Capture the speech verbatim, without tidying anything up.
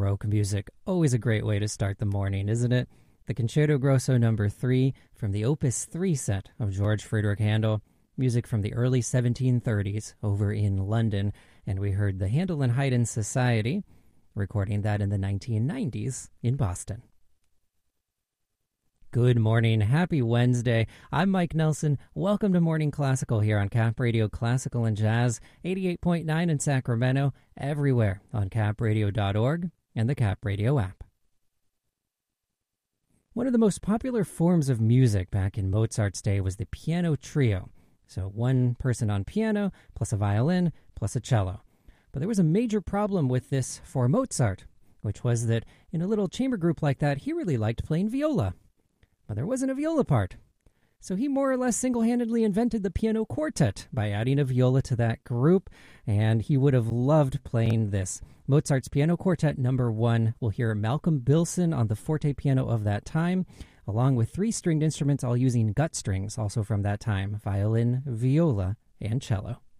Baroque music. Always a great way to start the morning, isn't it? The Concerto Grosso number three from the Opus three set of George Friedrich Handel, music from the early seventeen thirties over in London, and we heard the Handel and Haydn Society recording that in the nineteen nineties in Boston. Good morning. Happy Wednesday. I'm Mike Nelson. Welcome to Morning Classical here on Cap Radio Classical and Jazz, eighty-eight point nine in Sacramento, everywhere on cap radio dot org and the Cap Radio app. One of the most popular forms of music back in Mozart's day was the piano trio. So one person on piano, plus a violin, plus a cello. But there was a major problem with this for Mozart, which was that in a little chamber group like that, he really liked playing viola. But there wasn't a viola part. So he more or less single-handedly invented the piano quartet by adding a viola to that group, and he would have loved playing this. Mozart's Piano Quartet number one. We'll hear Malcolm Bilson on the forte piano of that time, along with three stringed instruments all using gut strings, also from that time, violin, viola, and cello.